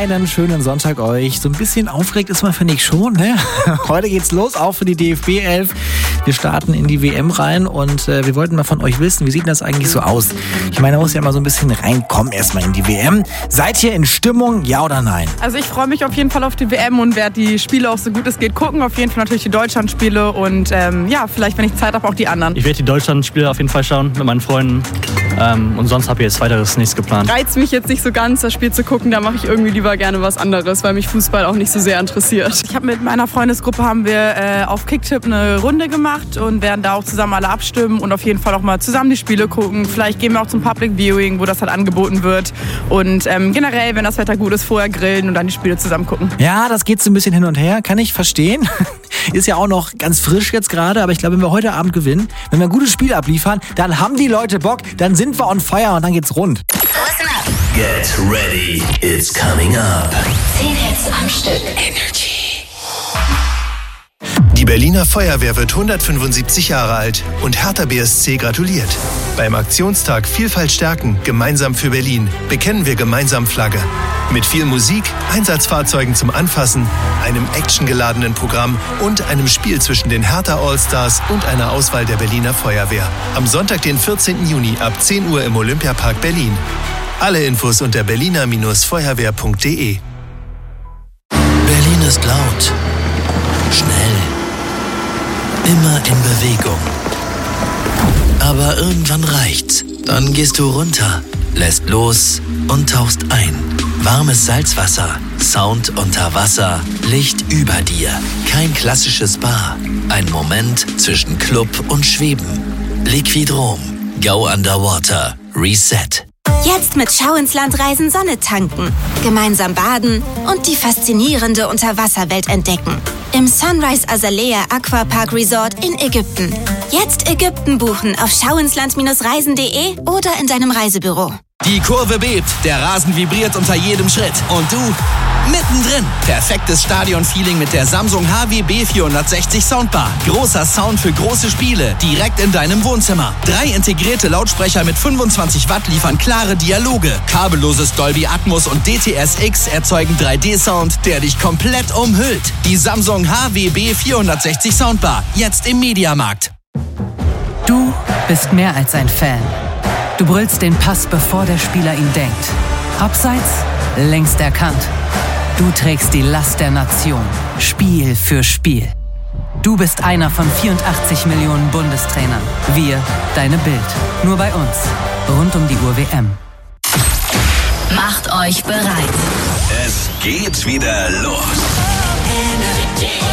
Einen schönen Sonntag euch. So ein bisschen aufgeregt ist man, finde ich schon, ne? Heute geht's los, auch für die DFB 11. Wir starten in die WM rein und wir wollten mal von euch wissen, wie sieht das eigentlich so aus? Ich meine, man muss ja mal so ein bisschen reinkommen erstmal in die WM. Seid ihr in Stimmung, ja oder nein? Also ich freue mich auf jeden Fall auf die WM und werde die Spiele auch so gut es geht gucken. Auf jeden Fall natürlich die Deutschlandspiele und vielleicht, wenn ich Zeit habe, auch die anderen. Ich werde die Deutschlandspiele auf jeden Fall schauen mit meinen Freunden. Und sonst habe ich jetzt weiteres nichts geplant. Reizt mich jetzt nicht so ganz, das Spiel zu gucken. Da mache ich irgendwie lieber gerne was anderes, weil mich Fußball auch nicht so sehr interessiert. Ich habe mit meiner Freundesgruppe auf Kicktipp eine Runde gemacht und werden da auch zusammen alle abstimmen und auf jeden Fall auch mal zusammen die Spiele gucken. Vielleicht gehen wir auch zum Public Viewing, wo das halt angeboten wird. Und generell, wenn das Wetter gut ist, vorher grillen und dann die Spiele zusammen gucken. Ja, das geht so ein bisschen hin und her, kann ich verstehen. Ist ja auch noch ganz frisch jetzt gerade, aber ich glaube, wenn wir heute Abend gewinnen, wenn wir ein gutes Spiel abliefern, dann haben die Leute Bock, dann sind wir on fire und dann geht's rund. Listen up. Get ready, it's coming up. 10 Hits am Stück. Energy. Die Berliner Feuerwehr wird 175 Jahre alt und Hertha BSC gratuliert. Beim Aktionstag Vielfalt stärken, gemeinsam für Berlin, bekennen wir gemeinsam Flagge. Mit viel Musik, Einsatzfahrzeugen zum Anfassen, einem actiongeladenen Programm und einem Spiel zwischen den Hertha Allstars und einer Auswahl der Berliner Feuerwehr. Am Sonntag, den 14. Juni ab 10 Uhr im Olympiapark Berlin. Alle Infos unter berliner-feuerwehr.de. Berlin ist laut, schnell, immer in Bewegung. Aber irgendwann reicht's. Dann gehst du runter, lässt los und tauchst ein. Warmes Salzwasser, Sound unter Wasser, Licht über dir. Kein klassisches Spa. Ein Moment zwischen Club und Schweben. Liquidrom. Go Underwater. Reset. Jetzt mit Schau ins Land reisen, Sonne tanken, gemeinsam baden und die faszinierende Unterwasserwelt entdecken. Im Sunrise Azalea Aquapark Resort in Ägypten. Jetzt Ägypten buchen auf schauinsland-reisen.de oder in deinem Reisebüro. Die Kurve bebt, der Rasen vibriert unter jedem Schritt. Und du, mittendrin. Perfektes Stadion-Feeling mit der Samsung HWB 460 Soundbar. Großer Sound für große Spiele, direkt in deinem Wohnzimmer. 3 integrierte Lautsprecher mit 25 Watt liefern klare Dialoge. Kabelloses Dolby Atmos und DTS-X erzeugen 3D-Sound, der dich komplett umhüllt. Die Samsung HWB 460 Soundbar, jetzt im Mediamarkt. Du bist mehr als ein Fan. Du brüllst den Pass, bevor der Spieler ihn denkt. Abseits, längst erkannt. Du trägst die Last der Nation, Spiel für Spiel. Du bist einer von 84 Millionen Bundestrainern. Wir, deine Bild. Nur bei uns. Rund um die Uhr WM. Macht euch bereit. Es geht wieder los. Energy.